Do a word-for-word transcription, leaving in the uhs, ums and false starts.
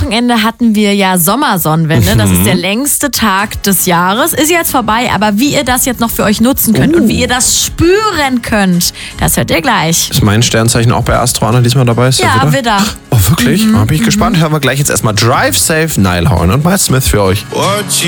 Wochenende hatten wir ja Sommersonnenwende. Das ist der längste Tag des Jahres. Ist jetzt vorbei, aber wie ihr das jetzt noch für euch nutzen könnt Oh. und wie ihr das spüren könnt, das hört ihr gleich. Ist mein Sternzeichen auch bei Astro Anna diesmal dabei? Ist der Ja, Widder? Widder. Oh, wirklich? Mhm. Bin ich gespannt. Hören wir gleich jetzt erstmal Drive Safe, Nile Horn und Miles Smith für euch.